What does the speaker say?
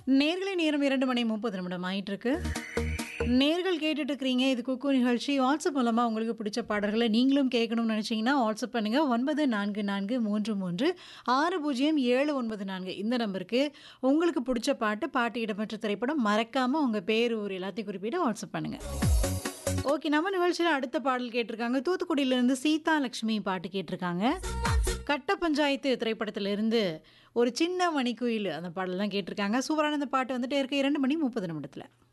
நேர்களை நேரம் 2:30 ஆயிட்டிருக்கு. நேர்கள் கேட்டுட்டு இருக்கிறீங்க. இது குக்கு நிகழ்ச்சி. வாட்ஸ்அப் மூலமா உங்களுக்கு பிடிச்ச பாடல்கள நீங்களும் கேட்கணும்னு நினைச்சீங்கன்னா, வாட்ஸ்அப் பண்ணுங்க. 9443360794 இந்த நம்பருக்கு உங்களுக்கு பிடிச்ச பாட்டு, பாட்டு இடம்பெற்ற திரைப்படம், மறக்காம உங்க பேர், ஊர் எல்லாத்தையும் குறிப்பிட்டு வாட்ஸ்அப் பண்ணுங்க. ஓகே. நம்ம நிகழ்ச்சியில அடுத்த பாடல் கேட்டிருக்காங்க. தூத்துக்குடியிலிருந்து சீதா லட்சுமி பாட்டு கேட்டிருக்காங்க. கட்ட பஞ்சாயத்து திரைப்படத்திலிருந்து ஒரு சின்ன மணிக்குயில் அந்த பாடல் தான் கேட்டிருக்காங்க. சூப்பரான அந்த பாட்டு வந்துட்டே இருக்கு. 2:30 நிமிடத்துல.